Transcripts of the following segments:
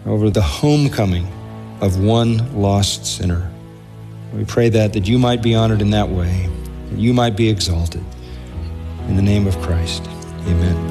over the homecoming of one lost sinner. We pray that you might be honored in that way, that you might be exalted. In the name of Christ, amen.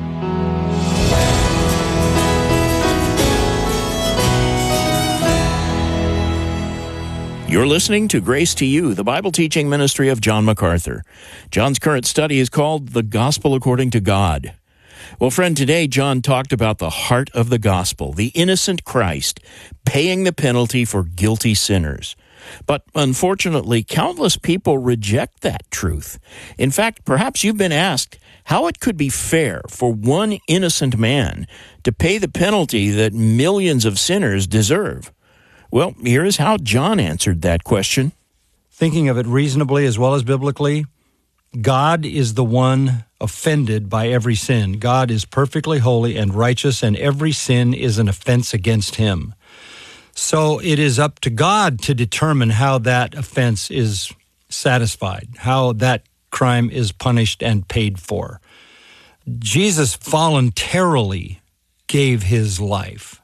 You're listening to Grace to You, the Bible teaching ministry of John MacArthur. John's current study is called The Gospel According to God. Well, friend, today John talked about the heart of the gospel, the innocent Christ paying the penalty for guilty sinners. But unfortunately, countless people reject that truth. In fact, perhaps you've been asked how it could be fair for one innocent man to pay the penalty that millions of sinners deserve. Well, here is how John answered that question. Thinking of it reasonably as well as biblically, God is the one offended by every sin. God is perfectly holy and righteous, and every sin is an offense against him. So it is up to God to determine how that offense is satisfied, how that crime is punished and paid for. Jesus voluntarily gave his life.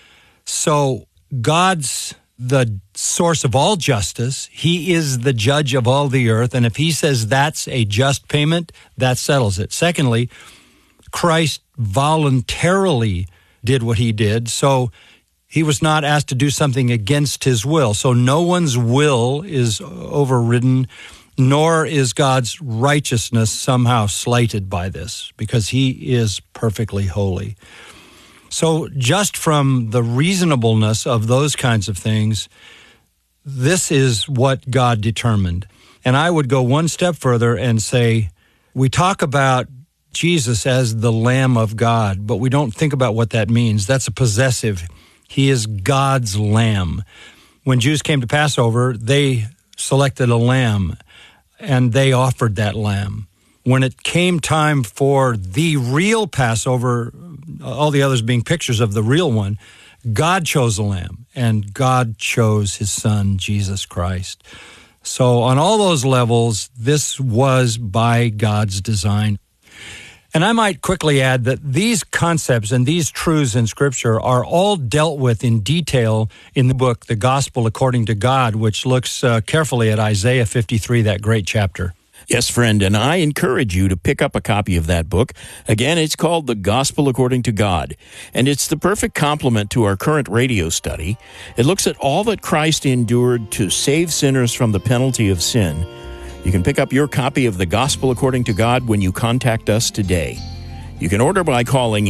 So God's the source of all justice. He is the judge of all the earth. And if he says that's a just payment, that settles it. Secondly, Christ voluntarily did what he did. So he was not asked to do something against his will. So no one's will is overridden, nor is God's righteousness somehow slighted by this, because he is perfectly holy. So just from the reasonableness of those kinds of things, this is what God determined. And I would go one step further and say, we talk about Jesus as the Lamb of God, but we don't think about what that means. That's a possessive. He is God's Lamb. When Jews came to Passover, they selected a lamb, and they offered that lamb. When it came time for the real Passover, all the others being pictures of the real one, God chose a lamb, and God chose his son, Jesus Christ. So on all those levels, this was by God's design. And I might quickly add that these concepts and these truths in Scripture are all dealt with in detail in the book, The Gospel According to God, which looks carefully at Isaiah 53, that great chapter. Yes, friend, and I encourage you to pick up a copy of that book. Again, it's called The Gospel According to God, and it's the perfect complement to our current radio study. It looks at all that Christ endured to save sinners from the penalty of sin. You can pick up your copy of The Gospel According to God when you contact us today. You can order by calling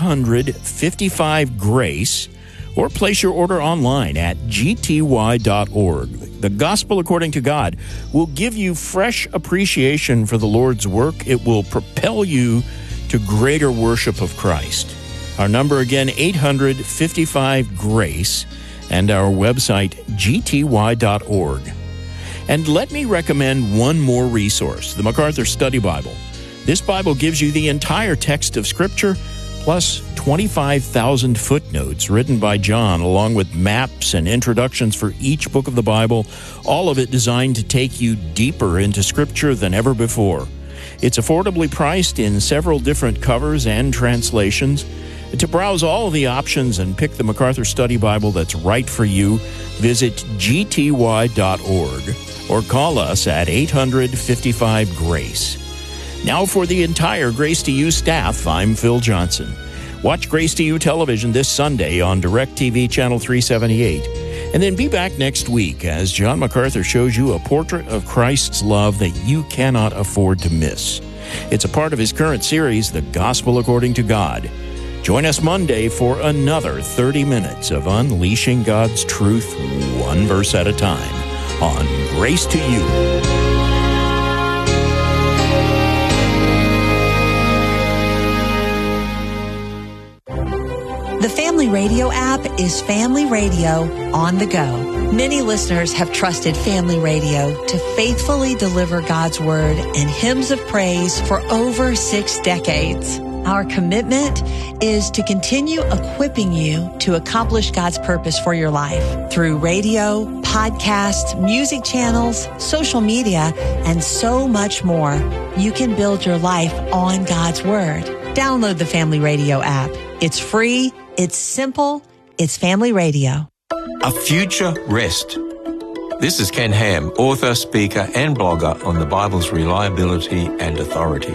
800-55-GRACE or place your order online at gty.org. The Gospel According to God will give you fresh appreciation for the Lord's work. It will propel you to greater worship of Christ. Our number again, 800-55-GRACE, and our website, gty.org. And let me recommend one more resource, the MacArthur Study Bible. This Bible gives you the entire text of Scripture, plus 25,000 footnotes written by John, along with maps and introductions for each book of the Bible, all of it designed to take you deeper into Scripture than ever before. It's affordably priced in several different covers and translations. To browse all of the options and pick the MacArthur Study Bible that's right for you, visit gty.org or call us at 800-55-GRACE. Now for the entire Grace to You staff, I'm Phil Johnson. Watch Grace to You television this Sunday on DirecTV Channel 378. And then be back next week as John MacArthur shows you a portrait of Christ's love that you cannot afford to miss. It's a part of his current series, The Gospel According to God. Join us Monday for another 30 minutes of unleashing God's truth one verse at a time on Grace to You. The Family Radio app is Family Radio on the go. Many listeners have trusted Family Radio to faithfully deliver God's Word and hymns of praise for over 6 decades. Our commitment is to continue equipping you to accomplish God's purpose for your life through radio, podcasts, music channels, social media, and so much more. You can build your life on God's Word. Download the Family Radio app. It's free, it's simple, is Family Radio. A future rest. This is Ken Ham, author, speaker, and blogger on the Bible's reliability and authority.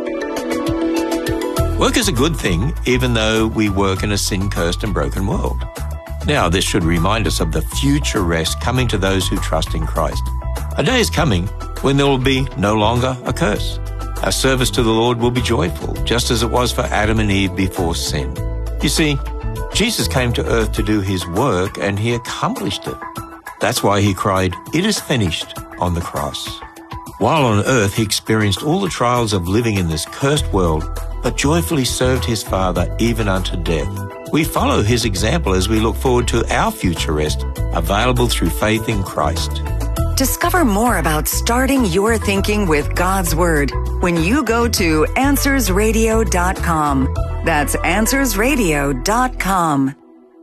Work is a good thing, even though we work in a sin-cursed and broken world. Now, this should remind us of the future rest coming to those who trust in Christ. A day is coming when there will be no longer a curse. Our service to the Lord will be joyful, just as it was for Adam and Eve before sin. You see, Jesus came to earth to do his work, and he accomplished it. That's why he cried, "It is finished," on the cross. While on earth, he experienced all the trials of living in this cursed world, but joyfully served his Father even unto death. We follow his example as we look forward to our future rest, available through faith in Christ. Discover more about starting your thinking with God's Word when you go to AnswersRadio.com. That's AnswersRadio.com.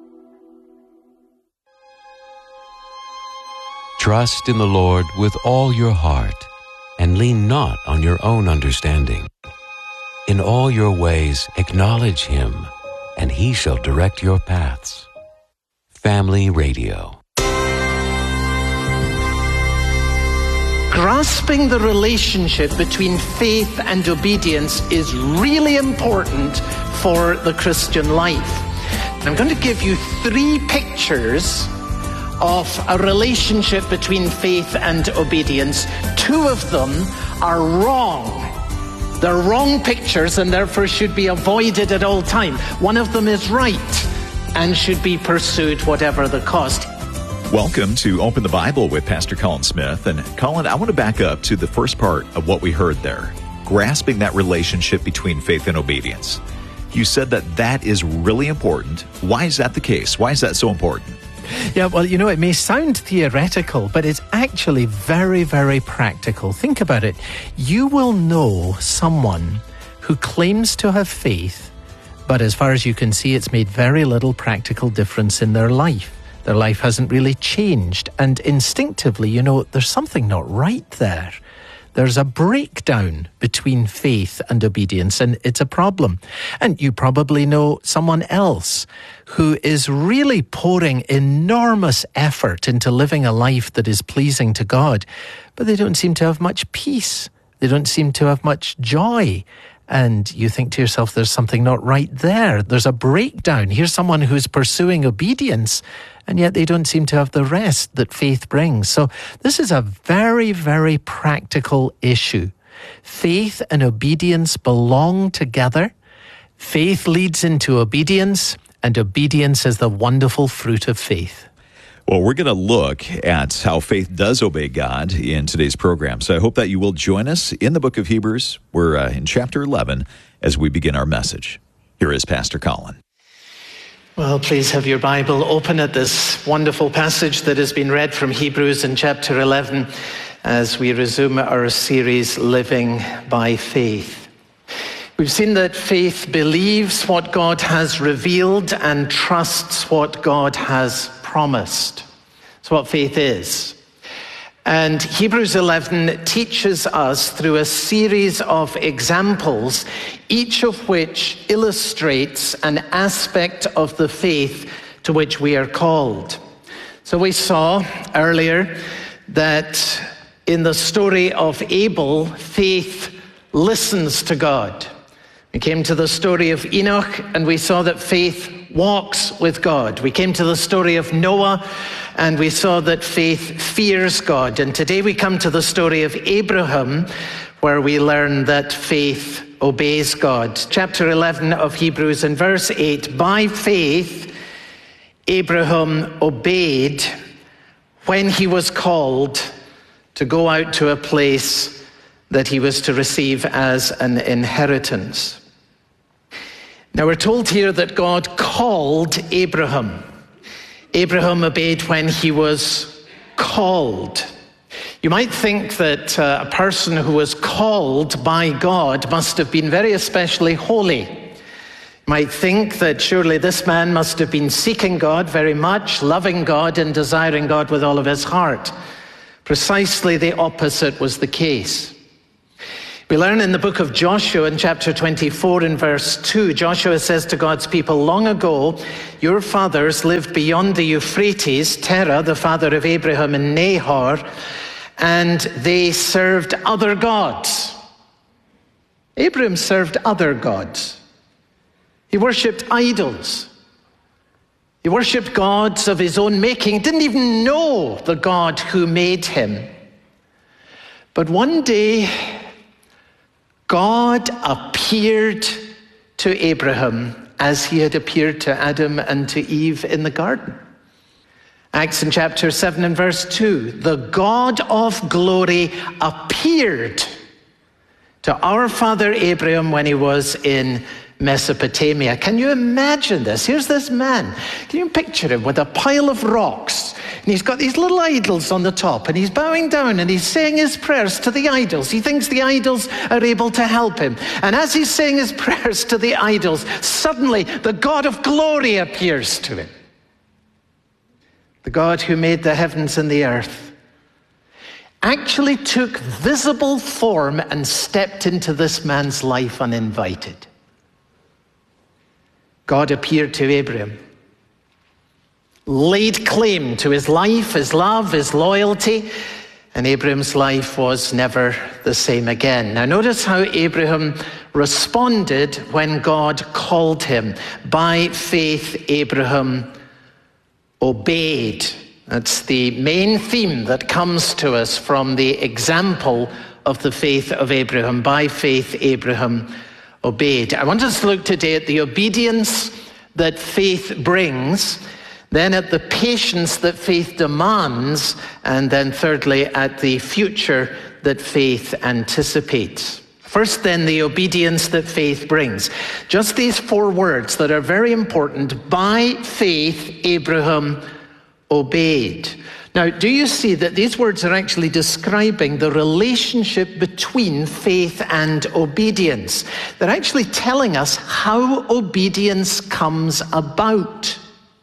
Trust in the Lord with all your heart, and lean not on your own understanding. In all your ways acknowledge him, and he shall direct your paths. Family Radio. Grasping the relationship between faith and obedience is really important for the Christian life. I'm going to give you 3 pictures of a relationship between faith and obedience. 2 of them are wrong. They're wrong pictures and therefore should be avoided at all time. One of them is right and should be pursued whatever the cost. Welcome to Open the Bible with Pastor Colin Smith. And Colin, I want to back up to the first part of what we heard there, grasping that relationship between faith and obedience. You said that is really important. Why is that the case? Why is that so important? Yeah, well, it may sound theoretical, but it's actually very, very practical. Think about it. You will know someone who claims to have faith, but as far as you can see, it's made very little practical difference in their life. Their life hasn't really changed. And instinctively, there's something not right there. There's a breakdown between faith and obedience, and it's a problem. And you probably know someone else who is really pouring enormous effort into living a life that is pleasing to God, but they don't seem to have much peace. They don't seem to have much joy. And you think to yourself, there's something not right there. There's a breakdown. Here's someone who's pursuing obedience, and yet they don't seem to have the rest that faith brings. So this is a very, very practical issue. Faith and obedience belong together. Faith leads into obedience, and obedience is the wonderful fruit of faith. Well, we're going to look at how faith does obey God in today's program. So I hope that you will join us in the book of Hebrews. We're in chapter 11 as we begin our message. Here is Pastor Colin. Well, please have your Bible open at this wonderful passage that has been read from Hebrews in chapter 11 as we resume our series, Living by Faith. We've seen that faith believes what God has revealed and trusts what God has promised. That's what faith is. And Hebrews 11 teaches us through a series of examples, each of which illustrates an aspect of the faith to which we are called. So we saw earlier that in the story of Abel, faith listens to God. We came to the story of Enoch, and we saw that faith walks with God. We came to the story of Noah, and we saw that faith fears God. And today we come to the story of Abraham, where we learn that faith obeys God. Chapter 11 of Hebrews and verse 8, by faith, Abraham obeyed when he was called to go out to a place that he was to receive as an inheritance. Now we're told here that God called Abraham. Abraham obeyed when he was called. You might think that a person who was called by God must have been very especially holy. You might think that surely this man must have been seeking God very much, loving God and desiring God with all of his heart. Precisely the opposite was the case. We learn in the book of Joshua in chapter 24 and verse 2, Joshua says to God's people, long ago, your fathers lived beyond the Euphrates, Terah, the father of Abraham and Nahor, and they served other gods. Abraham served other gods. He worshipped idols. He worshipped gods of his own making. He didn't even know the God who made him. But one day, God appeared to Abraham as he had appeared to Adam and to Eve in the garden. Acts in chapter 7 and verse 2, the God of glory appeared to our father Abraham when he was in Mesopotamia. Can you imagine this? Here's this man. Can you picture him with a pile of rocks? And he's got these little idols on the top, and he's bowing down and he's saying his prayers to the idols. He thinks the idols are able to help him. And as he's saying his prayers to the idols, suddenly the God of glory appears to him. The God who made the heavens and the earth actually took visible form and stepped into this man's life uninvited. God appeared to Abraham, laid claim to his life, his love, his loyalty, and Abraham's life was never the same again. Now notice how Abraham responded when God called him. By faith, Abraham obeyed. That's the main theme that comes to us from the example of the faith of Abraham. By faith, Abraham obeyed. I want us to look today at the obedience that faith brings, then at the patience that faith demands, and then thirdly at the future that faith anticipates. First then, the obedience that faith brings. Just these four words that are very important. By faith, Abraham obeyed. Now, do you see that these words are actually describing the relationship between faith and obedience? They're actually telling us how obedience comes about.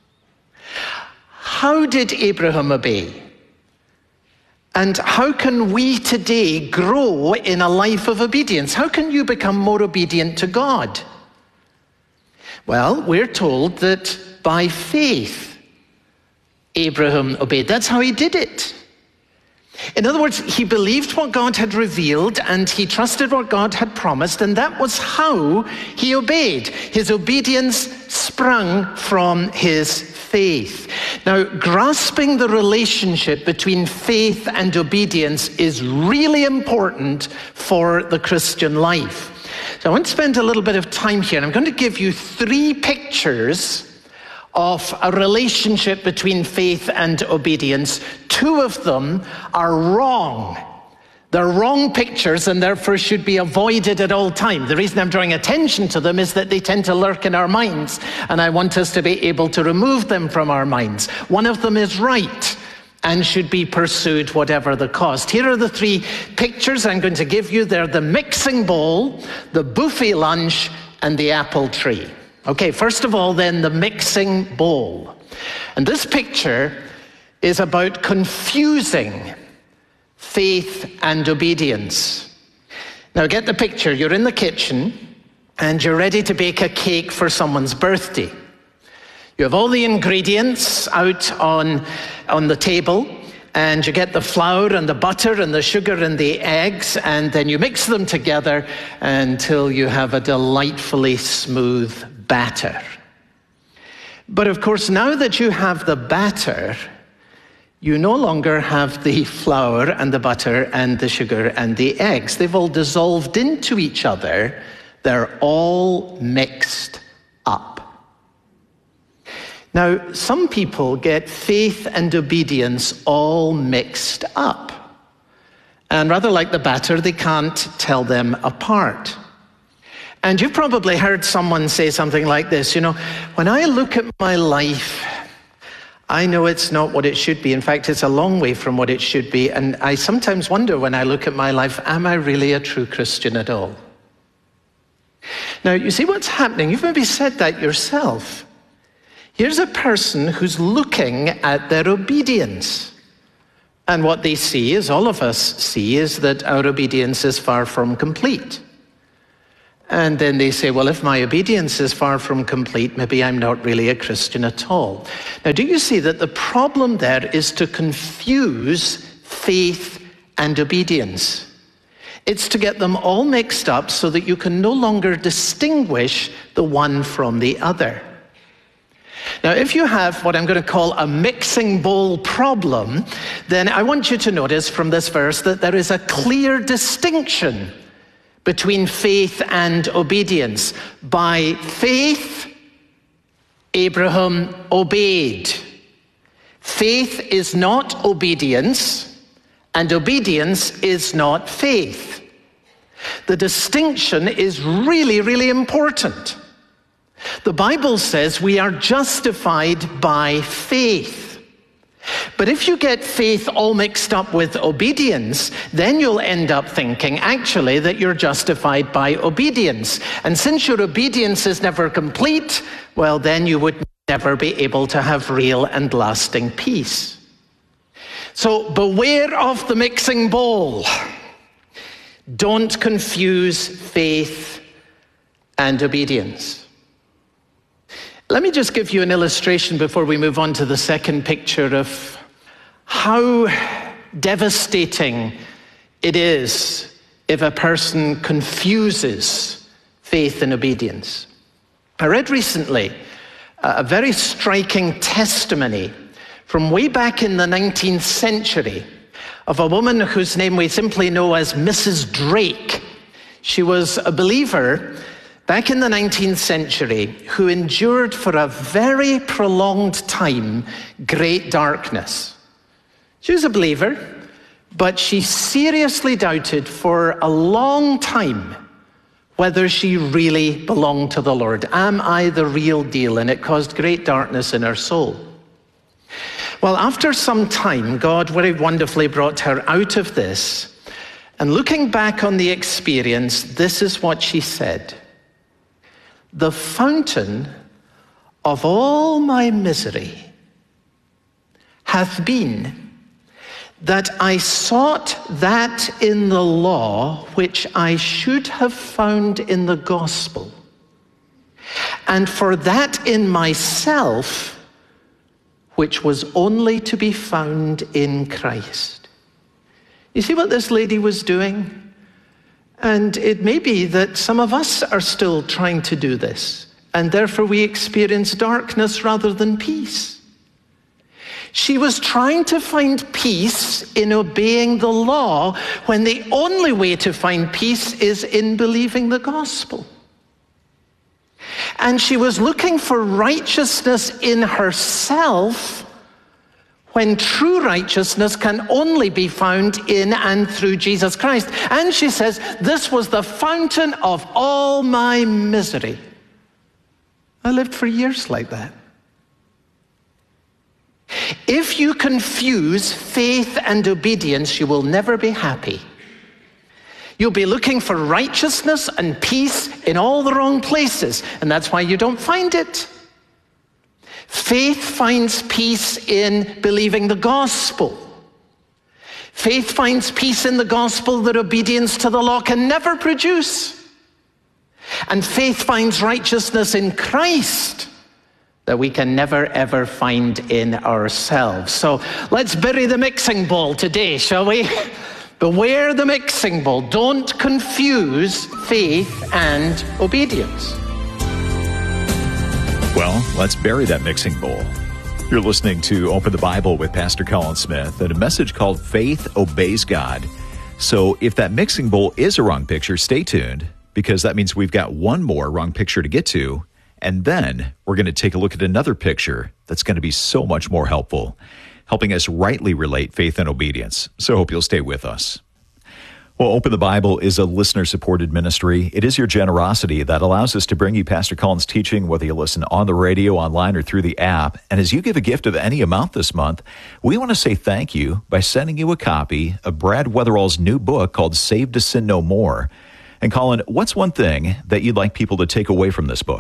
How did Abraham obey? And how can we today grow in a life of obedience? How can you become more obedient to God? Well, we're told that by faith, Abraham obeyed. That's how he did it. In other words, he believed what God had revealed and he trusted what God had promised, and that was how he obeyed. His obedience sprung from his faith. Now, grasping the relationship between faith and obedience is really important for the Christian life. So I want to spend a little bit of time here, and I'm going to give you three pictures of a relationship between faith and obedience. Two of them are wrong. They're wrong pictures and therefore should be avoided at all times. The reason I'm drawing attention to them is that they tend to lurk in our minds, and I want us to be able to remove them from our minds. One of them is right and should be pursued whatever the cost. Here are the three pictures I'm going to give you. They're the mixing bowl, the buffet lunch, and the apple tree. Okay, first of all, then, the mixing bowl. And this picture is about confusing faith and obedience. Now, get the picture. You're in the kitchen, and you're ready to bake a cake for someone's birthday. You have all the ingredients out on the table, and you get the flour and the butter and the sugar and the eggs, and then you mix them together until you have a delightfully smooth batter. But of course, now that you have the batter, you no longer have the flour and the butter and the sugar and the eggs. They've all dissolved into each other. They're all mixed up. Now, some people get faith and obedience all mixed up. And rather like the batter, they can't tell them apart. And you've probably heard someone say something like this, when I look at my life, I know it's not what it should be. In fact, it's a long way from what it should be. And I sometimes wonder when I look at my life, am I really a true Christian at all? Now, you see what's happening? You've maybe said that And what they see, as all of us see, is that our obedience is far from complete. And then they say, well, if my obedience is far from complete, maybe I'm not really a Christian at all. Now, do you see that the problem there is to confuse faith and obedience? It's to get them all mixed up so that you can no longer distinguish the one from the other. Now, if you have what I'm going to call a mixing bowl problem, then I want you to notice from this verse that there is a clear distinction between faith and obedience. By faith, Abraham obeyed. Faith is not obedience, and obedience is not faith. The distinction is really, really important. The Bible says we are justified by faith. But if you get faith all mixed up with obedience, then you'll end up thinking, actually, that you're justified by obedience. And since your obedience is never complete, well, then you would never be able to have real and lasting peace. So beware of the mixing bowl. Don't confuse faith and obedience. Let me just give you an illustration before we move on to the second picture of how devastating it is if a person confuses faith and obedience. I read recently a very striking testimony from way back in the 19th century of a woman whose name we simply know as Mrs. Drake. She was a believer back in the 19th century who endured for a very prolonged time great darkness. She was a believer, but she seriously doubted for a long time whether she really belonged to the Lord. Am I the real deal? And it caused great darkness in her soul. Well, after some time, God very wonderfully brought her out of this. And looking back on the experience, this is what she said. The fountain of all my misery hath been that I sought that in the law which I should have found in the gospel, and for that in myself which was only to be found in Christ. You see what this lady was doing? And it may be that some of us are still trying to do this, and therefore we experience darkness rather than peace. She was trying to find peace in obeying the law when the only way to find peace is in believing the gospel. And she was looking for righteousness in herself when true righteousness can only be found in and through Jesus Christ. And she says, this was the fountain of all my misery. I lived for years like that. If you confuse faith and obedience, you will never be happy. You'll be looking for righteousness and peace in all the wrong places, and that's why you don't find it. Faith finds peace in believing the gospel. Faith finds peace in the gospel that obedience to the law can never produce. And faith finds righteousness in Christ that we can never, ever find in ourselves. So let's bury the mixing bowl today, shall we? Beware the mixing bowl. Don't confuse faith and obedience. Well, let's bury that mixing bowl. You're listening to Open the Bible with Pastor Colin Smith and a message called Faith Obeys God. So if that mixing bowl is a wrong picture, stay tuned, because that means we've got one more wrong picture to get to. And then we're going to take a look at another picture that's going to be so much more helpful, helping us rightly relate faith and obedience. So I hope you'll stay with us. Well, Open the Bible is a listener-supported ministry. It is your generosity that allows us to bring you Pastor Colin's teaching, whether you listen on the radio, online, or through the app. And as you give a gift of any amount this month, we want to say thank you by sending you a copy of Brad Weatherall's new book called Saved to Sin No More. And Colin, what's one thing that you'd like people to take away from this book?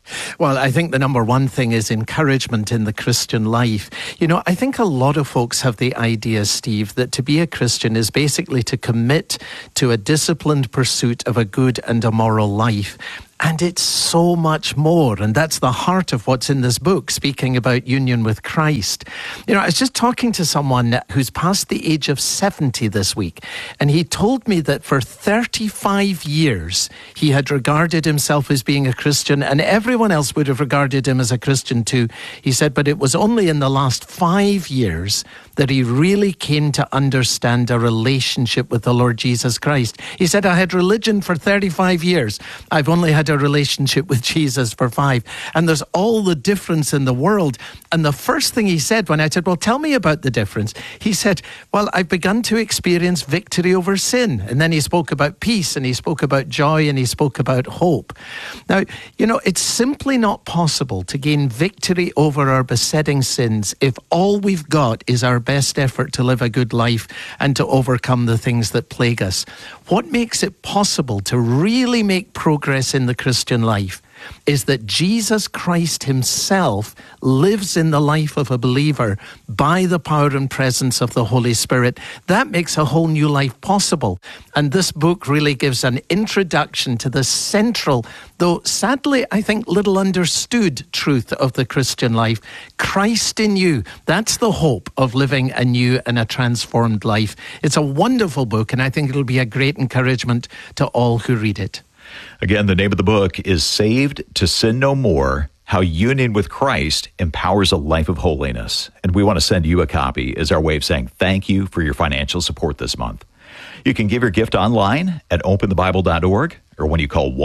Well, I think the number one thing is encouragement in the Christian life. You know, I think a lot of folks have the idea, Steve, that to be a Christian is basically to commit to a disciplined pursuit of a good and a moral life. And it's so much more. And that's the heart of what's in this book, speaking about union with Christ. You know, I was just talking to someone who's past the age of 70 this week, and he told me that for 35 years, he had regarded himself as being a Christian, and everyone else would have regarded him as a Christian too. He said, but it was only in the last 5 years that he really came to understand a relationship with the Lord Jesus Christ. He said, I had religion for 35 years. I've only had a relationship with Jesus for 5. And there's all the difference in the world. And the first thing he said when I said, well, tell me about the difference. He said, well, I've begun to experience victory over sin. And then he spoke about peace, and he spoke about joy, and he spoke about hope. Now, you know, it's simply not possible to gain victory over our besetting sins if all we've got is our best effort to live a good life and to overcome the things that plague us. What makes it possible to really make progress in the Christian life is that Jesus Christ himself lives in the life of a believer by the power and presence of the Holy Spirit. That makes a whole new life possible. And this book really gives an introduction to the central, though sadly, I think, little understood truth of the Christian life. Christ in you. That's the hope of living a new and a transformed life. It's a wonderful book, and I think it'll be a great encouragement to all who read it. Again, the name of the book is Saved to Sin No More, How Union with Christ Empowers a Life of Holiness. And we want to send you a copy as our way of saying thank you for your financial support this month. You can give your gift online at openthebible.org or when you call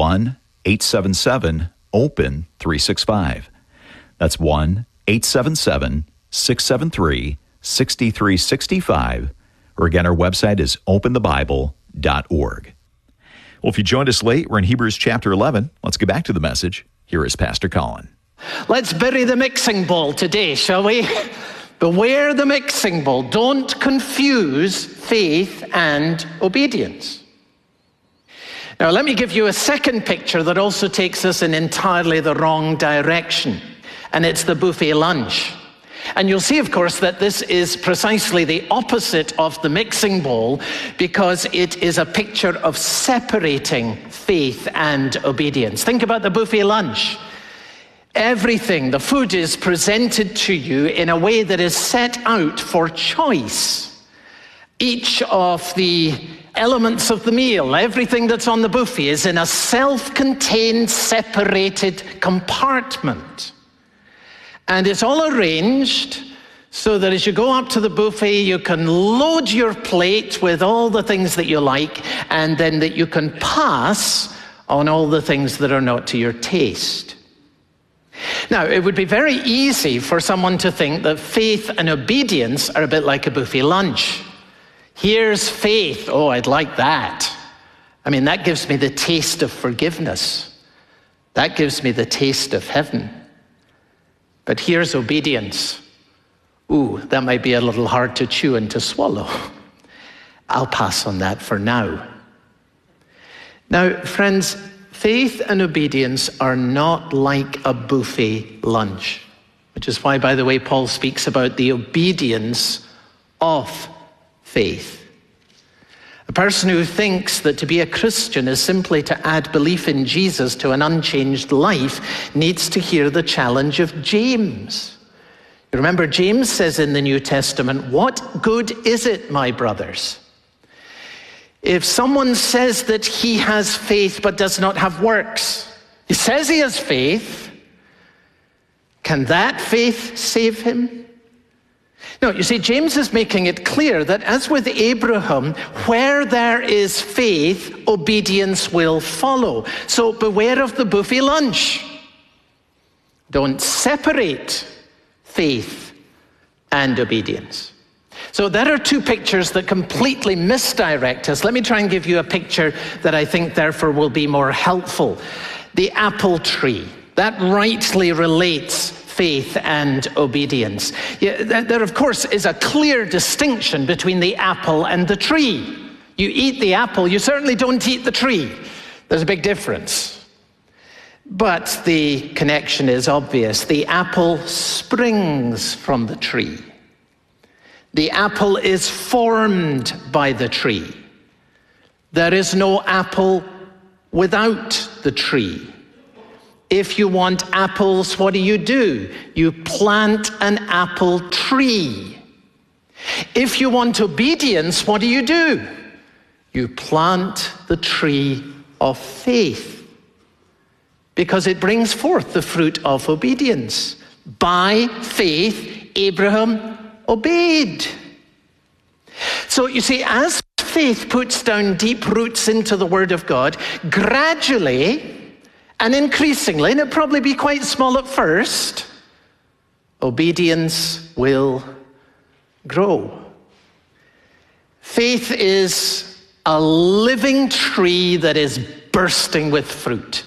1-877-OPEN-365. That's 1-877-673-6365. Or again, our website is openthebible.org. Well, if you joined us late, we're in Hebrews chapter 11. Let's get back to the message. Here is Pastor Colin. Let's bury the mixing bowl today, shall we? Beware the mixing bowl. Don't confuse faith and obedience. Now, let me give you a second picture that also takes us in entirely the wrong direction. And it's the buffet lunch. And you'll see, of course, that this is precisely the opposite of the mixing bowl, because it is a picture of separating faith and obedience. Think about the buffet lunch. Everything, the food is presented to you in a way that is set out for choice. Each of the elements of the meal, everything that's on the buffet, is in a self-contained, separated compartment. And it's all arranged so that as you go up to the buffet, you can load your plate with all the things that you like, and then that you can pass on all the things that are not to your taste. Now, it would be very easy for someone to think that faith and obedience are a bit like a buffet lunch. Here's faith. Oh, I'd like that. I mean, that gives me the taste of forgiveness. That gives me the taste of heaven. But here's obedience. Ooh, that might be a little hard to chew and to swallow. I'll pass on that for now. Now, friends, faith and obedience are not like a buffet lunch, which is why, by the way, Paul speaks about the obedience of faith. A person who thinks that to be a Christian is simply to add belief in Jesus to an unchanged life needs to hear the challenge of James. You remember, James says in the New Testament, "What good is it, my brothers, if someone says that he has faith but does not have works?" He says he has faith. Can that faith save him? No, you see, James is making it clear that as with Abraham, where there is faith, obedience will follow. So beware of the buffet lunch. Don't separate faith and obedience. So there are two pictures that completely misdirect us. Let me try and give you a picture that I think therefore will be more helpful. The apple tree. That rightly relates faith and obedience. Yeah, there, of course, is a clear distinction between the apple and the tree. You eat the apple, you certainly don't eat the tree. There's a big difference. But the connection is obvious. The apple springs from the tree. The apple is formed by the tree. There is no apple without the tree. If you want apples, what do? You plant an apple tree. If you want obedience, what do? You plant the tree of faith, because it brings forth the fruit of obedience. By faith, Abraham obeyed. So you see, as faith puts down deep roots into the Word of God, gradually and increasingly, and it'll probably be quite small at first, obedience will grow. Faith is a living tree that is bursting with fruit.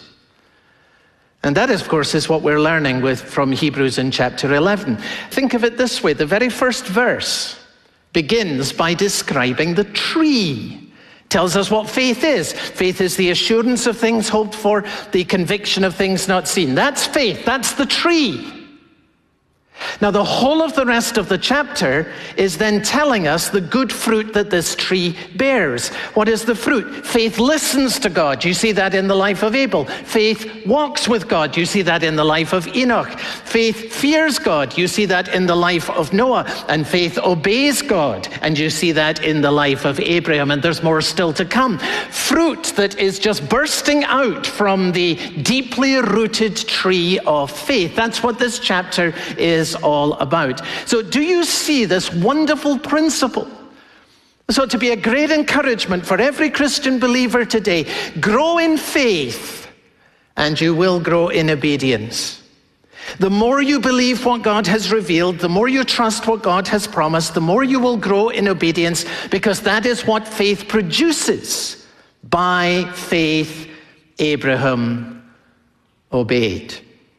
And that, of course, is what we're learning from Hebrews in chapter 11. Think of it this way. The very first verse begins by describing the tree. Tells us what faith is. Faith is the assurance of things hoped for, the conviction of things not seen. That's faith. That's the tree. Now, the whole of the rest of the chapter is then telling us the good fruit that this tree bears. What is the fruit? Faith listens to God. You see that in the life of Abel. Faith walks with God. You see that in the life of Enoch. Faith fears God. You see that in the life of Noah. And faith obeys God. And you see that in the life of Abraham. And there's more still to come. Fruit that is just bursting out from the deeply rooted tree of faith. That's what this chapter is all about. So do you see this wonderful principle? So to be a great encouragement for every Christian believer today, grow in faith and you will grow in obedience. The more you believe what God has revealed, the more you trust what God has promised, the more you will grow in obedience, because that is what faith produces. By faith, Abraham obeyed.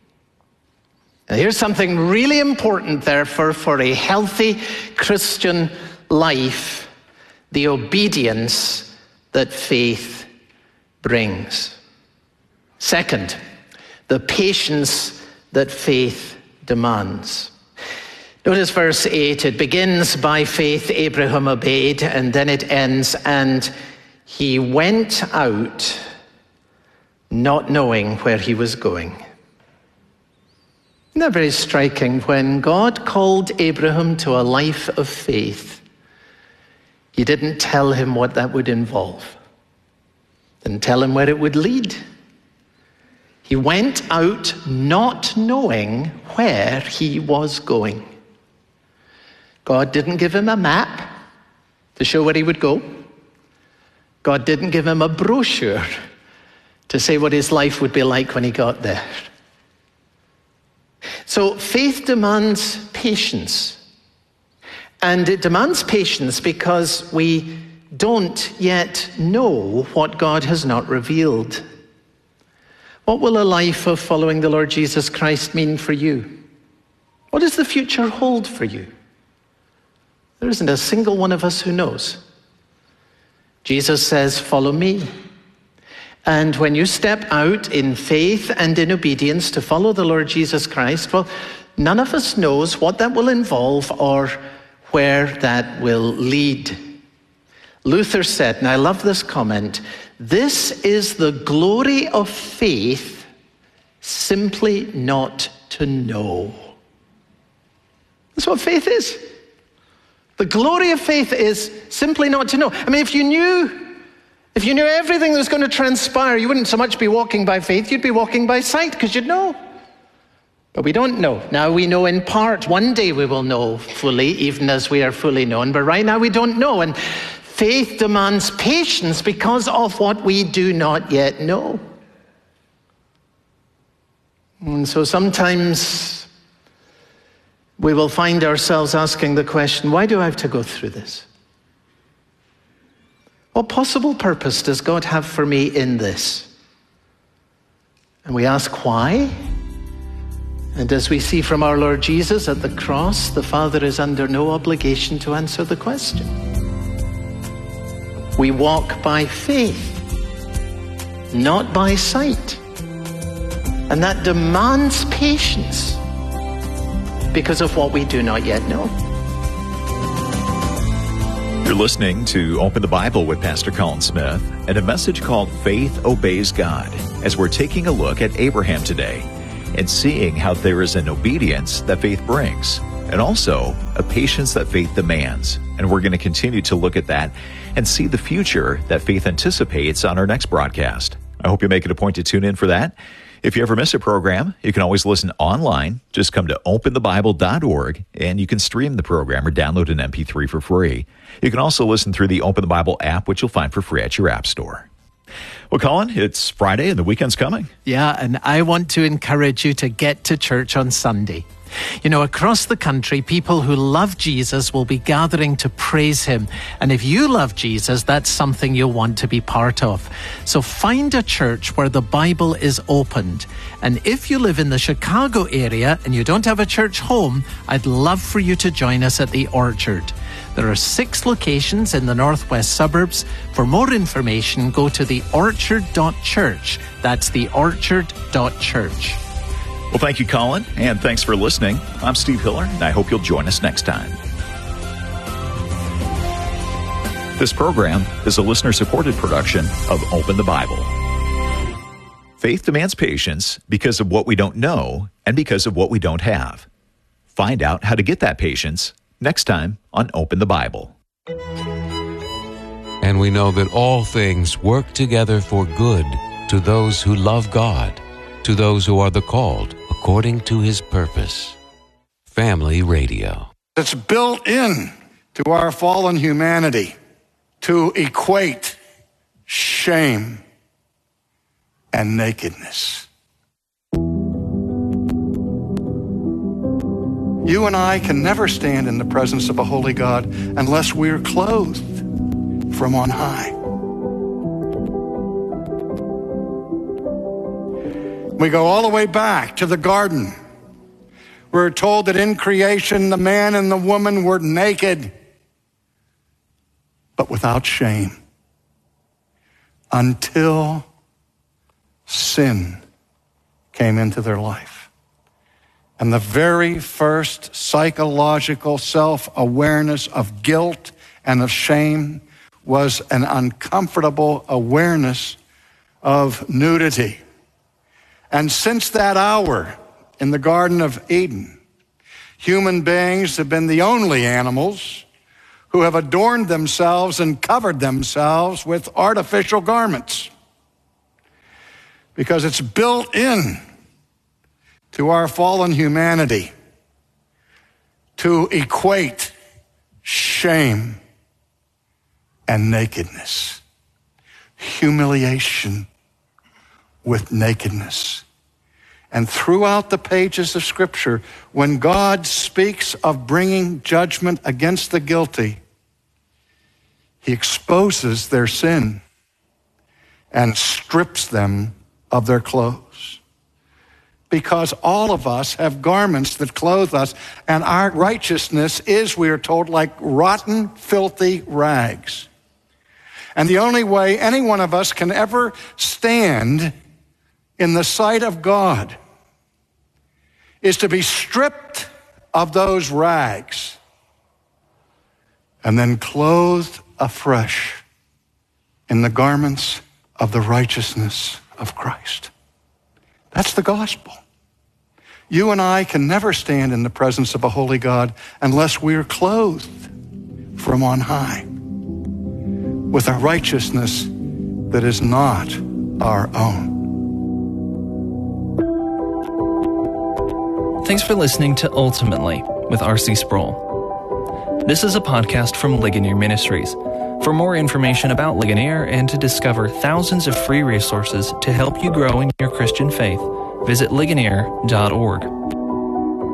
Now, here's something really important, therefore, for a healthy Christian life: the obedience that faith brings. Second, the patience that faith demands. Notice verse 8. It begins, by faith Abraham obeyed, and then it ends, and he went out not knowing where he was going. Isn't that very striking? When God called Abraham to a life of faith, he didn't tell him what that would involve. Didn't tell him where it would lead. He went out not knowing where he was going. God didn't give him a map to show where he would go. God didn't give him a brochure to say what his life would be like when he got there. So faith demands patience. And it demands patience because we don't yet know what God has not revealed. What will a life of following the Lord Jesus Christ mean for you? What does the future hold for you? There isn't a single one of us who knows. Jesus says, "Follow me." And when you step out in faith and in obedience to follow the Lord Jesus Christ, well, none of us knows what that will involve or where that will lead. Luther said, and I love this comment, "This is the glory of faith, simply not to know." That's what faith is. The glory of faith is simply not to know. I mean, if you knew everything that was going to transpire, you wouldn't so much be walking by faith, you'd be walking by sight, because you'd know. But we don't know. Now we know in part. One day we will know fully, even as we are fully known. But right now we don't know. And faith demands patience because of what we do not yet know. And so sometimes we will find ourselves asking the question, why do I have to go through this? What possible purpose does God have for me in this? And we ask why. And as we see from our Lord Jesus at the cross, the Father is under no obligation to answer the question. We walk by faith, not by sight. And that demands patience because of what we do not yet know. You're listening to Open the Bible with Pastor Colin Smith and a message called Faith Obeys God, as we're taking a look at Abraham today and seeing how there is an obedience that faith brings and also a patience that faith demands. And we're going to continue to look at that and see the future that faith anticipates on our next broadcast. I hope you make it a point to tune in for that. If you ever miss a program, you can always listen online. Just come to openthebible.org and you can stream the program or download an MP3 for free. You can also listen through the Open the Bible app, which you'll find for free at your app store. Well, Colin, it's Friday and the weekend's coming. Yeah, and I want to encourage you to get to church on Sunday. You know, across the country, people who love Jesus will be gathering to praise him. And if you love Jesus, that's something you'll want to be part of. So find a church where the Bible is opened. And if you live in the Chicago area and you don't have a church home, I'd love for you to join us at the Orchard. There are 6 locations in the northwest suburbs. For more information, go to theorchard.church. That's theorchard.church. Well, thank you, Colin, and thanks for listening. I'm Steve Hiller, and I hope you'll join us next time. This program is a listener-supported production of Open the Bible. Faith demands patience because of what we don't know and because of what we don't have. Find out how to get that patience next time on Open the Bible. And we know that all things work together for good to those who love God, to those who are the called according to his purpose. Family Radio. It's built in to our fallen humanity to equate shame and nakedness. You and I can never stand in the presence of a holy God unless we're clothed from on high. We go all the way back to the garden. We're told that in creation, the man and the woman were naked, but without shame, until sin came into their life. And the very first psychological self-awareness of guilt and of shame was an uncomfortable awareness of nudity. And since that hour in the Garden of Eden, human beings have been the only animals who have adorned themselves and covered themselves with artificial garments. Because it's built in to our fallen humanity to equate shame and nakedness, humiliation with nakedness. And throughout the pages of Scripture, when God speaks of bringing judgment against the guilty, he exposes their sin and strips them of their clothes. Because all of us have garments that clothe us, and our righteousness is, we are told, like rotten, filthy rags. And the only way any one of us can ever stand in the sight of God is to be stripped of those rags and then clothed afresh in the garments of the righteousness of Christ. That's the gospel. You and I can never stand in the presence of a holy God unless we are clothed from on high with a righteousness that is not our own. Thanks for listening to Ultimately with R.C. Sproul. This is a podcast from Ligonier Ministries. For more information about Ligonier and to discover thousands of free resources to help you grow in your Christian faith, visit ligonier.org.